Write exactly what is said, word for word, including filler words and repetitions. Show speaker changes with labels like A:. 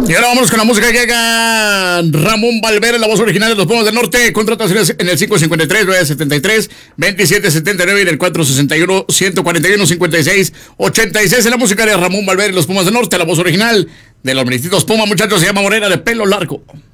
A: Y ahora vamos con la música. Llega Ramón Valverde, la voz original de los Pumas del Norte. Contrataciones en el cinco cinco tres, nueve siete tres, veintisiete setenta y nueve y en el cuatro sesenta y uno, ciento cuarenta y uno, cincuenta y seis ochenta y seis. En la música de Ramón Valverde, los Pumas del Norte, la voz original de los Ministritos Puma, muchachos. Se llama Morena de Pelo Largo.